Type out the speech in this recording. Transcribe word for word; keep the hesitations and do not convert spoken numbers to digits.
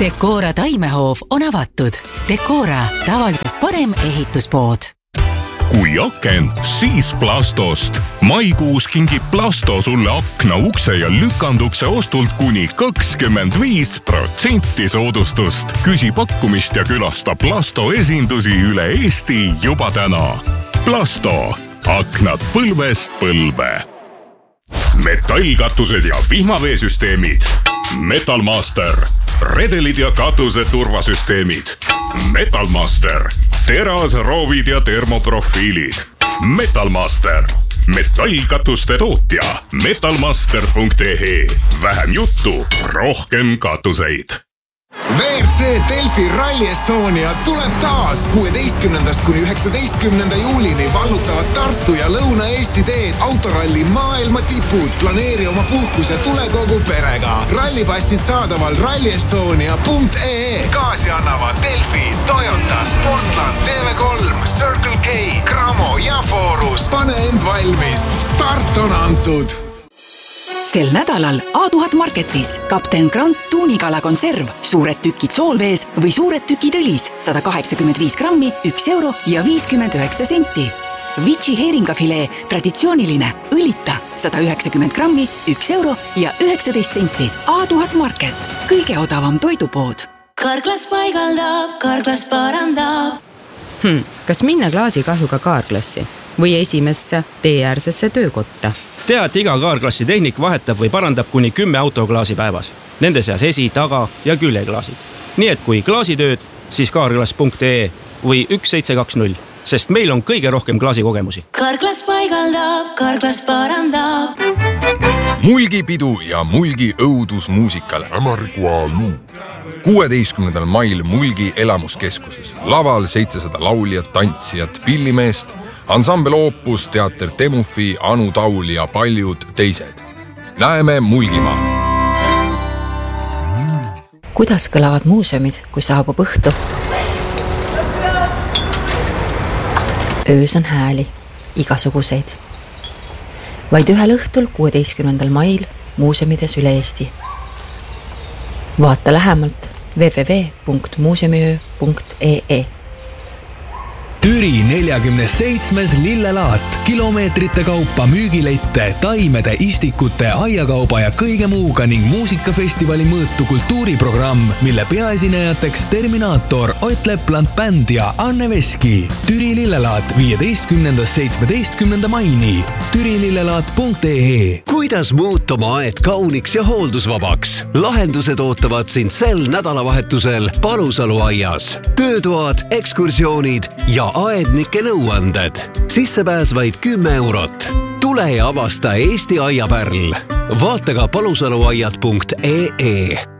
Decora taimehoov on avatud. Decora, tavalisest parem ehituspood. Kui aken, siis Plastost. Maikuus kingib Plasto sulle akna, ukse ja lükandukse ostult kuni kakskümmend viis protsenti soodustust. Küsi pakkumist ja külasta Plasto esindusi üle Eesti juba täna. Plasto. Aknad põlvest põlve. Metallkatused ja vihmaveesüsteemid. Metalmaster. Redelid ja katuse turvasüsteemid. Metalmaster. Teras, roovid ja termoprofiilid. Metalmaster. Metallkatuste tootja. metalmaster punkt e e. Vähem juttu, rohkem katuseid. V R C Delfi Rally Estonia tuleb taas. kuueteistkümnendast kuni üheksateistkümnenda juulini vallutavad Tartu ja Lõuna-Eesti teed autoralli maailma tipud. Planeeri oma puhkus ja tule kogu perega. Rallipassid saadaval rally estonia punkt e e. Gaasi annavad Delfi, Toyota, Sportland, T V kolm, Circle K, Cramo ja Forus. Pane end valmis. Start on antud. Sel nädalal A tuhat Marketis Kapten Grant tuunikala konserv, suured tükid soolvees või suured tükid õlis, sada kaheksakümmend viis grammi, üks euro ja viiskümmend üheksa senti. Vici heeringafilee, traditsiooniline, õlita, sada üheksakümmend grammi, üks euro ja üheksateist senti. A tuhat Market, kõige odavam toidupood. Karklas paigaldab, Karklas parandab. Hmm, kas minna klaasikahjuga kaarklassi või esimesse teeäärsesse töökotta? Tea, et iga kaarklassi tehnik vahetab või parandab kuni kümme autoklaasi päevas. Nende seas esi-, taga- ja küljeklaasid. Nii et kui klaasitööd, siis kaarklass punkt e e või üks seitse kaks null, sest meil on kõige rohkem klaasikogemusi. Karklas paigaldab, Karklas parandab. Mulgipidu ja Mulgi õudusmuusikal Ämargua luu. kuueteistkümnendal mail Mulgi elamuskeskuses. Laval seitsesada lauljat, tantsijat, pillimeest, ansambel Opus, teater Temufi, Anu Taul ja paljud teised. Näeme Mulgimaa. Kuidas kõlavad muuseumid, kui saabub õhtu? Öös on hääli, igasuguseid. Vaid ühel õhtul kuueteistkümnendal mail muuseumides üle Eesti. Vaata lähemalt w w w punkt muuseumiöö punkt e e. Türi neljakümne seitsmes lillelaat, kilomeetrite kaupa müügilette, taimede, istikute, aiakauba ja kõige muuga ning muusikafestivali mõõtu kultuuriprogramm, mille peaesinejateks Terminaator, Ott Lepland Bänd ja Anne Veski. Türi lillelaat viieteistkümnendast seitsmeteistkümnenda maini. türi lillelaat punkt e e. Kuidas muuta oma aed kauniks ja hooldusvabaks? Lahendused ootavad sind sel nädalavahetusel Palusalu aias. Töötoad, ekskursioonid ja aednike nõuanded. Sissepääs vaid kümme eurot. Tule ja avasta Eesti aiapärl. Vaata ka palusaluaiad punkt e e.